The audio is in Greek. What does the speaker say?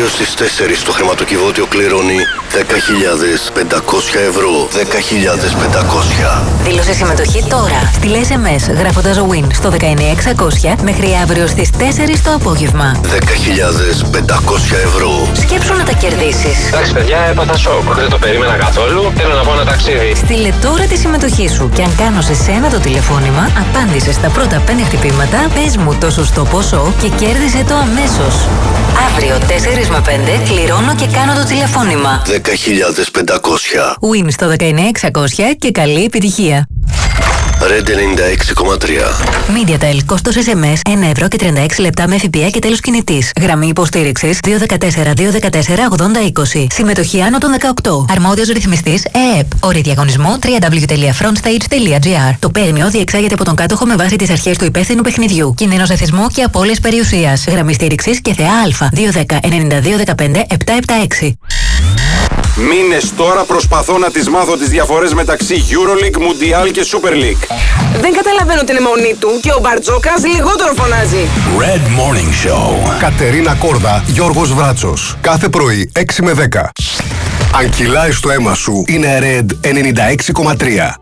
Αύριο στις 4 το χρηματοκιβώτιο κληρώνει 10.500 ευρώ. 10.500. Δήλωσε συμμετοχή τώρα. Στείλε SMS γράφοντας WIN στο 19600 μέχρι αύριο στις 4 το απόγευμα. 10.500 ευρώ. Σκέψου να τα κερδίσεις. Εντάξει, παιδιά, έπαθα σοκ. Δεν το περίμενα καθόλου. Θέλω να πάω ένα ταξίδι. Στείλε τώρα τη συμμετοχή σου και αν κάνω σε σένα το τηλεφώνημα, απάντησε στα πρώτα 5 χτυπήματα, πες μου το σωστό ποσό και κέρδισε το αμέσως. Αύριο 4 με 5 κληρώνω και κάνω το τηλεφώνημα. 10.500. WIN στο 19600 και καλή επιτυχία. Red 96,3. MediaTel, κόστος SMS 1 ευρώ και 36 λεπτά με ΦΠΑ και τέλος κινητής. Γραμμή υποστήριξης 214-214-8020. Συμμετοχή άνω των 18. Αρμόδιος ρυθμιστής ΕΕΠ. Όροι διαγωνισμού www.frontstage.gr. Το παίρνιο διεξάγεται από τον κάτοχο με βάση τις αρχές του υπεύθυνου παιχνιδιού. Κίνδυνος εθισμού και απώλειας περιουσίας. Γραμμή στήριξης και ΘΕΑ 210-9215-776. Μήνες τώρα προσπαθώ να τις μάθω τις διαφορές μεταξύ EuroLeague, Mundial και Super League. Δεν καταλαβαίνω την αιμονή του και ο Μπαρτζόκας λιγότερο φωνάζει. Red Morning Show. Κατερίνα Κόρδα, Γιώργος Βράτσος. Κάθε πρωί 6 με 10. Αν κυλάει στο αίμα σου, είναι Red 96,3.